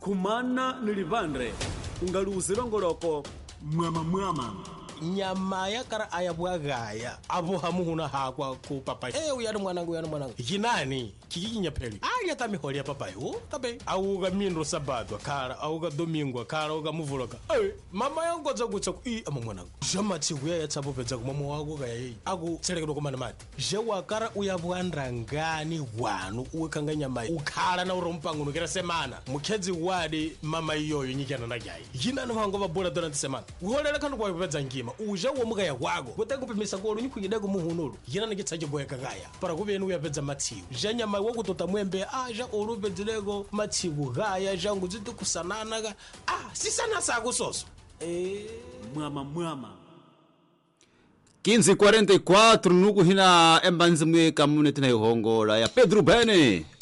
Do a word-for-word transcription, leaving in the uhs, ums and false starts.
kumana nilivandre ungaluzi ngoloko mwama mwama nyama ya kara ayabwagaya abo hamuhuna hakwa ku papa eh uyana mwanangu uyana mwanangu kinani kikinya peli anya tamiholi ya papa yo tabe auga mindro sabado kara auga domingo kara auga muvuloka eh mama yangu zagutsa ku i ama mwanangu jama tsibuya ya tsabo pedza ku mama wako ga yayi aku tseleke ndo komana mati je wakara uyabwandra ngani wanu uwekanga mai ukhala na urompangu nokera semana mukhedzi wadi mama iyoyo nyikana na gayi yina no hango babola durante semana uholela kandu kwa pedza ngima uja wo muga ya kwago kutengupimisa ko lunyikuyidego muhunulu yina ngitsaje boyeka gaya para kubenu yapedza matsibu janya mai wo kutota mwembe aja olubedzilego matsibu gaya jangu zitu kusanana ga ah sisana sako soso eh mwama mwama quinze e quarenta e quatro nuku hina embanzi mwe community na ihongola ya Pedro Bene